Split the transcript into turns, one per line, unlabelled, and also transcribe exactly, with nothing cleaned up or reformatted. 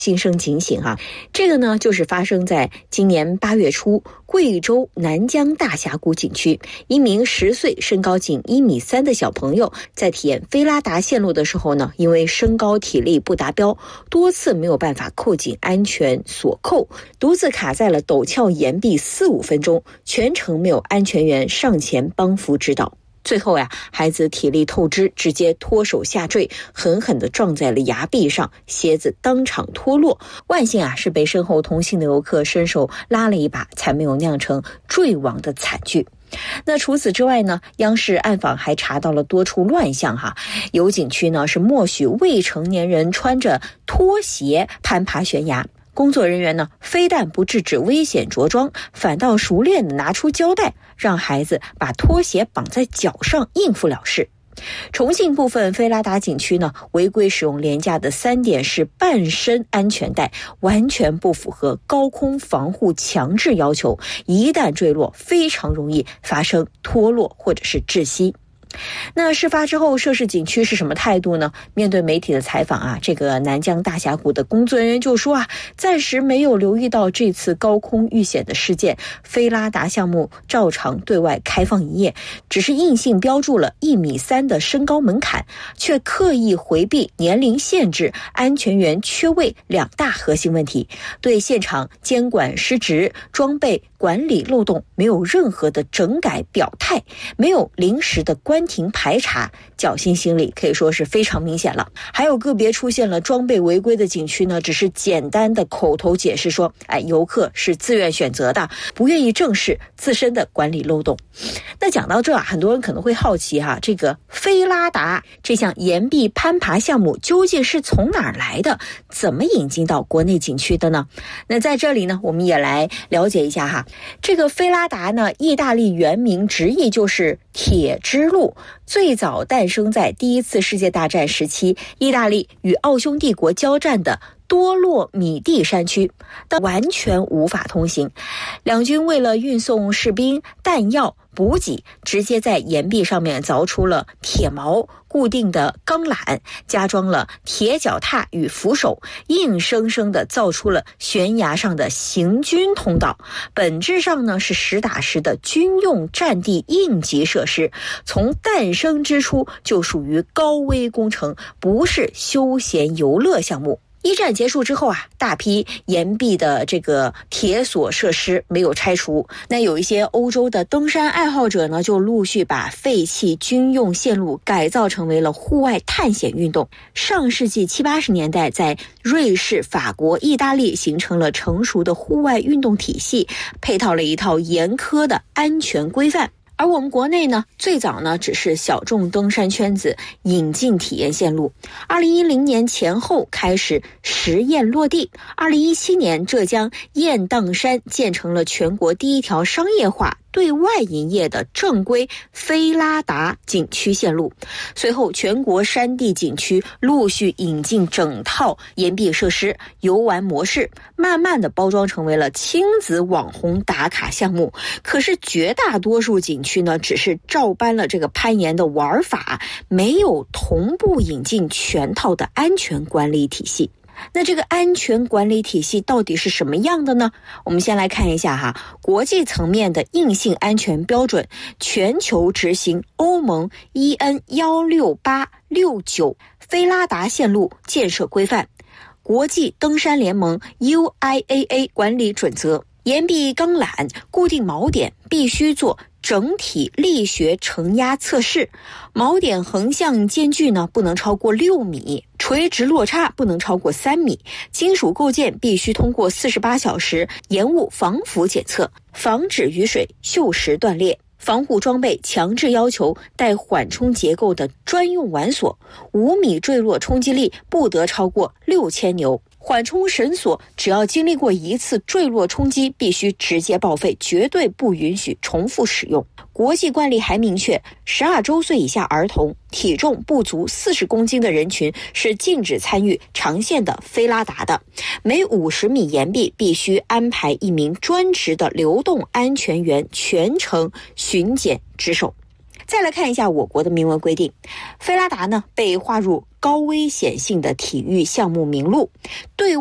心生警醒哈，这个呢就是发生在今年八月初，贵州南江大峡谷景区，一名十岁、身高仅一米三的小朋友，在体验菲拉达线路的时候呢，因为身高体力不达标，多次没有办法扣紧安全锁扣，独自卡在了陡峭岩壁四五分钟，全程没有安全员上前帮扶指导。最后呀，孩子体力透支，直接脱手下坠，狠狠地撞在了崖壁上，鞋子当场脱落。万幸啊，是被身后同行的游客伸手拉了一把，才没有酿成坠亡的惨剧。那除此之外呢，央视暗访还查到了多处乱象哈。有景区呢是默许未成年人穿着拖鞋攀爬悬崖。工作人员呢，非但不制止危险着装，反倒熟练地拿出胶带，让孩子把拖鞋绑在脚上应付了事。重庆部分菲拉达景区呢，违规使用廉价的三点式半身安全带，完全不符合高空防护强制要求，一旦坠落，非常容易发生脱落或者是窒息。那事发之后，涉事景区是什么态度呢？面对媒体的采访啊，这个南江大峡谷的工作人员就说啊，暂时没有留意到这次高空遇险的事件，菲拉达项目照常对外开放营业，只是硬性标注了一米三的身高门槛，却刻意回避年龄限制、安全员缺位两大核心问题，对现场监管失职、装备管理漏洞没有任何的整改表态，没有临时的关停排查，侥幸心理可以说是非常明显了。还有个别出现了装备违规的景区呢，只是简单的口头解释说，哎，游客是自愿选择的，不愿意正视自身的管理漏洞。那讲到这啊，很多人可能会好奇哈，这个菲拉达这项岩壁攀爬项目究竟是从哪儿来的，怎么引进到国内景区的呢？那在这里呢，我们也来了解一下哈。这个菲拉达呢，意大利原名直译就是铁之路，最早诞生在第一次世界大战时期，意大利与奥匈帝国交战的多洛米蒂山区，但完全无法通行。两军为了运送士兵、弹药、补给，直接在岩壁上面凿出了铁锚、固定的钢缆，加装了铁脚踏与扶手，硬生生地造出了悬崖上的行军通道。本质上呢，是实打实的军用战地应急设施，从诞生之初就属于高危工程，不是休闲游乐项目。一战结束之后啊，大批岩壁的这个铁索设施没有拆除，那有一些欧洲的登山爱好者呢，就陆续把废弃军用线路改造成为了户外探险运动。上世纪七八十年代，在瑞士、法国、意大利形成了成熟的户外运动体系，配套了一套严苛的安全规范。而我们国内呢，最早呢只是小众登山圈子引进体验线路。二零一零年前后开始实验落地。二零一七年，浙江雁荡山建成了全国第一条商业化对外营业的正规菲拉达景区线路。随后，全国山地景区陆续引进整套岩壁设施、游玩模式，慢慢的包装成为了亲子网红打卡项目。可是绝大多数景区呢，只是照搬了这个攀岩的玩法，没有同步引进全套的安全管理体系。那这个安全管理体系到底是什么样的呢？我们先来看一下哈，国际层面的硬性安全标准，全球执行欧盟 E N 一六八六九 菲拉达线路建设规范，国际登山联盟 U I A A 管理准则，岩壁钢缆、固定锚点必须做整体力学承压测试，锚点横向间距呢不能超过六米，垂直落差不能超过三米，金属构件必须通过四十八小时延误防腐检测，防止雨水、锈蚀断裂。防护装备强制要求带缓冲结构的专用缆索，五米坠落冲击力不得超过六千牛。缓冲绳索只要经历过一次坠落冲击，必须直接报废，绝对不允许重复使用。国际惯例还明确，十二周岁以下儿童、体重不足四十公斤的人群是禁止参与长线的菲拉达的。每五十米岩壁必须安排一名专职的流动安全员全程巡检值守。再来看一下我国的明文规定，菲拉达呢被划入高危险性的体育项目名录，对